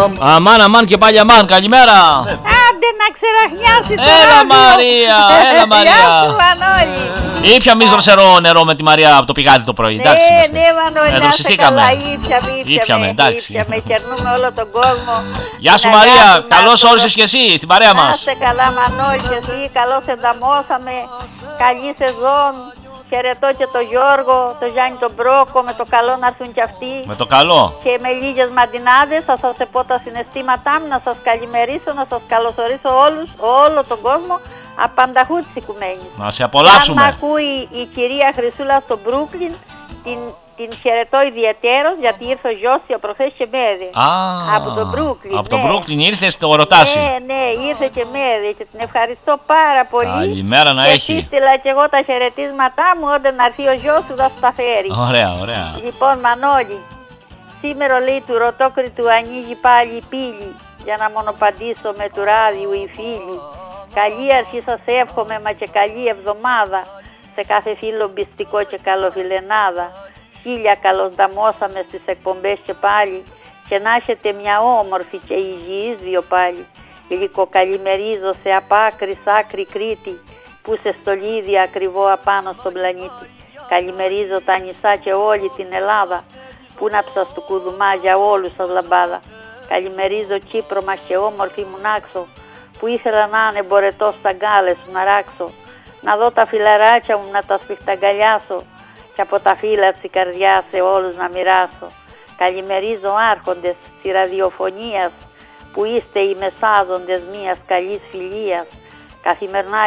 Αμάν και πάλι αμάν, καλημέρα. Άντε να ξεραχνιάσει το Έλα ράδιο. Μαρία, έλα Μαρία. Γεια σου Μανώλη. Ήπια μίζρο νερό με τη Μαρία από το πηγάδι το πρωί, εντάξει είμαστε. Ναι Μανώλη, Εδώ να είσαι συστήκαμε. καλά, ήπιαμε, Ήπιαμε, εντάξει. κερνούμε όλο τον κόσμο. Γεια σου Την Μαρία, αγάπη καλώς μας, όρισες και εσύ στην παρέα Να μας. είστε καλά Μανώλη και εσύ, καλώς ενταμώσαμε. Καλή σεζόν. Χαιρετώ και τον Γιώργο, τον Γιάννη τον Μπρόκο, με το καλό να έρθουν κι αυτοί. Με το καλό. Και με λίγες μαντινάδες θα σας πω τα συναισθήματά μου, να σας καλημερίσω, να σας καλωσορίσω όλους, όλο τον κόσμο, απανταχού της οικουμένης. Να σε απολαύσουμε. Αν μ' ακούει η κυρία Χρυσούλα στο Μπρούκλιν, την χαιρετώ ιδιαιτέρως, γιατί ήρθε ο Γιώσιο προχθές και με έδε. Από το Μπρούκλιν. Από το Μπρούκλιν ήρθε στο Ρωτάσι. Ναι, ήρθε και με έδε και την ευχαριστώ πάρα πολύ. Καλημέρα να και έχει. σύστηλα και εγώ τα χαιρετίσματά μου, όταν να έρθει ο γιος σου θα σου τα φέρει. Ωραία, ωραία. Λοιπόν Μανώλη, σήμερα λέει του Ρωτόκριτου ανοίγει πάλι η πύλη, για να μονοπαντήσω με του ράδιου οι φίλοι. Καλή αρχή σας εύχομαι, μα και καλή εβδομάδα, σε κάθε φίλο μπιστικό και καλοφιλενάδα. Χίλια καλοσδαμώσαμε στις εκπομπές και πάλι, και να έχετε μια όμορφη και υγιής δύο πάλι. Γλυκοκαλημερίζω σε απάκρη άκρη Κρήτη, που σε στολίδι ακριβό απάνω στον πλανήτη. Καλημερίζω τα νησά και όλη την Ελλάδα, που ναψα του κουδουμά για όλους σας λαμπάδα. Καλημερίζω Κύπρο μας και όμορφη μου Νάξο, που ήθελα να είναι μπορετό στα γκάλες να ράξω, να δω τα φιλαράκια μου να τα σφιχταγκαλιάσω, και από τα φύλλα της καρδιάς σε όλους να μοιράσω. Καλημερίζω άρχοντες της ραδιοφωνίας, που είστε οι μεσάζοντες μιας καλής φιλίας. Καθημερινά